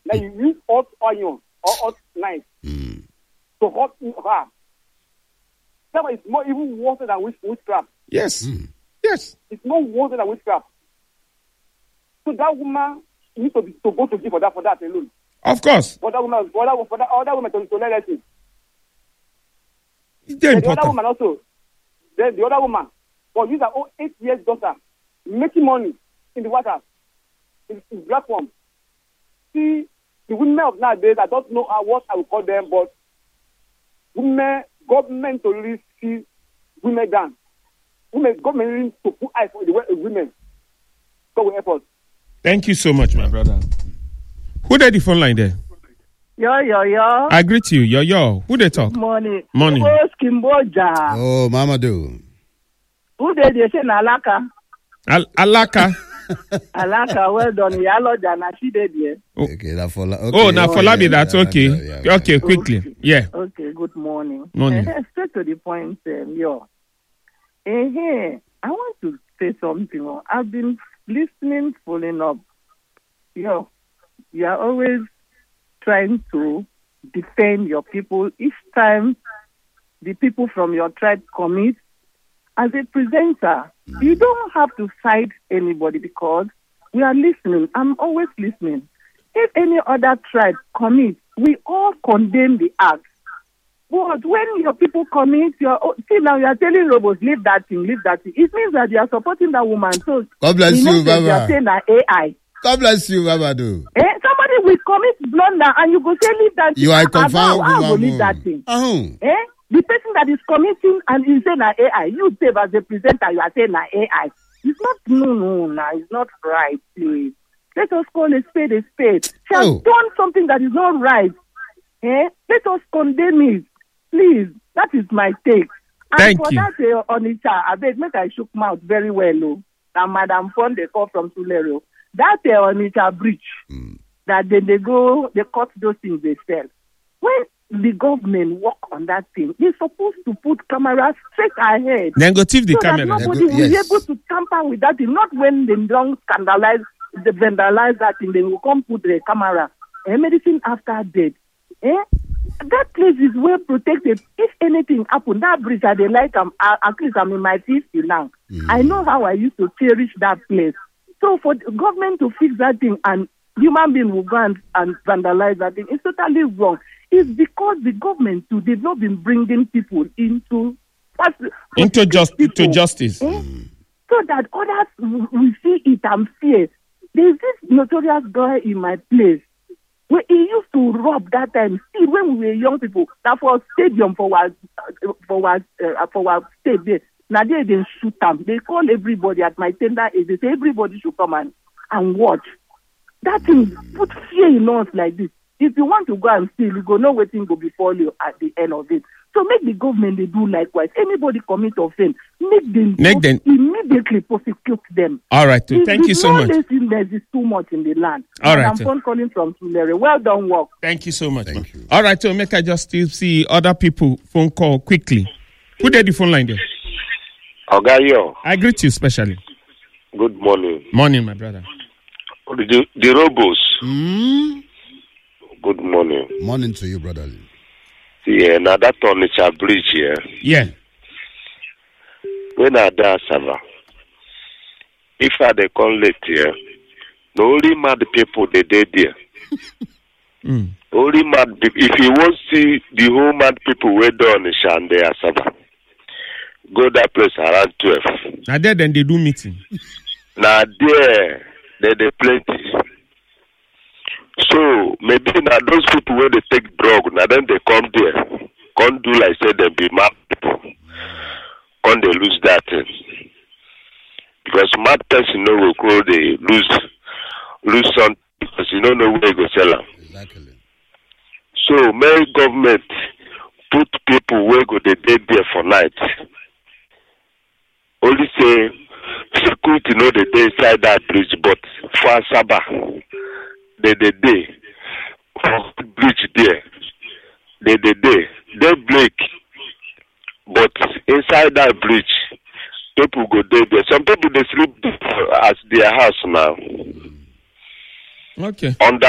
Like you use hot onion or hot knife to hot her. That one is more even worse than witchcraft. Yes. Yes. It's more worse than witchcraft. So that woman needs to go to jail for that alone. Of course. For that woman to let us in. It's very important. The other woman also. Then the other woman for use her own 8 years daughter making money in the water in black form. See, the women of nowadays, I don't know what I would call them, but women, government to really see women down. Government really to put eyes on the women. God will help us. Thank you so much, my brother. Who there the phone line there? Yo. I greet you. Yo. Who they talk? Morning. Morning. Kimboja. Oh, Mamadou. Who they say na Alaka? Alaka. Alaka, well done. Yaloja na she dey there. Okay, that for okay. Oh, now for Labi, that's okay. Yeah. Okay, quickly. Yeah. Okay, good morning. Morning. Straight to the point, yo. I want to say something. I've been listening, following up. Yo, you are always trying to defend your people. Each time the people from your tribe commit, as a presenter, you don't have to side anybody because we are listening. I'm always listening. If any other tribe commits, we all condemn the act. But when your people commit, see now you are telling robots, leave that thing. It means that you are supporting that woman. So God bless you, Baba. You are saying that AI. God bless you, Mamadou. Somebody will commit blunder and you go say leave that thing. You are confirmed. I will leave that thing. The person that is committing and is saying na AI, you say as a presenter, you are saying na AI. It's not, no, it's not right, please. Let us call a spade a spade. She has done something that is not right. Let us condemn it. Please, that is my take. Thank and you. For that, Onitsha, I beg, make I shook mouth very well, and Madam Fon, they call from Tulero. That Onitsha breach, that they cut those things they sell. When the government work on that thing, they're supposed to put cameras straight ahead. Then go thief the so camera. That nobody will be able to tamper with that thing. Not when they don't vandalize that thing, they will come put the camera. Medicine after death. That place is well protected. If anything happen, that bridge I like, at least I'm in my 50 now. I know how I used to cherish that place. So for the government to fix that thing and human being will go and vandalize that thing, it's totally wrong. It's because the government too, they've not been bringing people into justice. So that others will see it and fear. There's this notorious guy in my place where he used to rob that time. Still, when we were young people, that for stadium for our state there. Now they didn't shoot them. They call everybody at my tender age. They say everybody should come and watch. That thing put fear in us like this. If you want to go and steal, you go know what thing will befall you at the end of it. So make the government they do likewise. Anybody commit offense, make them immediately prosecute them. All right, thank you so much. There is too much in the land. All right, I'm phone calling from Tulare. Well done work. Thank you so much. Thank you. All right, so make I just still see other people phone call quickly. Who did the phone line there? Ogayo. I greet you specially. Good morning. Morning, my brother. The Robos. Good morning. Morning to you, brother. Yeah, now that Onitsha bridge here. Yeah. When I da Sava, if I dey come late here, the only mad people they did there. Only mad people. If you want to see the whole mad people where do Onitsha and they are Sava, go that place around 12. Now there then they do meeting. Now there they plenty. So maybe now those people where they take drug, now then they come there, can't do like say they be mad people, can't they lose that thing? Because mad person no will grow, they lose something because you don't know where you go sell them. Exactly. So may government put people where go they dead there for night. Only say security know they dey inside that bridge, but for Asaba. They for bridge there. They break, but inside that bridge, people go there. Some people they sleep at their house now. Okay. Under